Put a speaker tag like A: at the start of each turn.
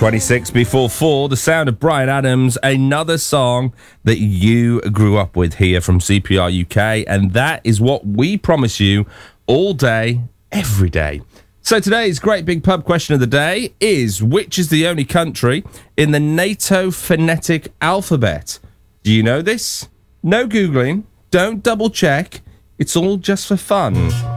A: 26 before 4, the sound of Bryan Adams, another song that you grew up with here from CPR UK, and that is what we promise you all day, every day. So today's great big pub question of the day is, which is the only country in the NATO phonetic alphabet? Do you know this? No Googling, don't double check, it's all just for fun.